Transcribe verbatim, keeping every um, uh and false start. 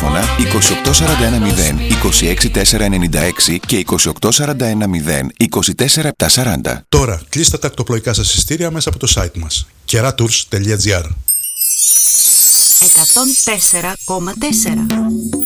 τηλέφωνα είκοσι οκτώ σαράντα ένα μηδέν είκοσι έξι τετρακόσια ενενήντα έξι και είκοσι οκτώ σαράντα ένα μηδέν είκοσι τέσσερα επτακόσια σαράντα. Τώρα κλείστε τα ακτοπλοϊκά σας εισιτήρια μέσα από το site μας κερatours τελεία τζι άρ. εκατόν τέσσερα κόμμα τέσσερα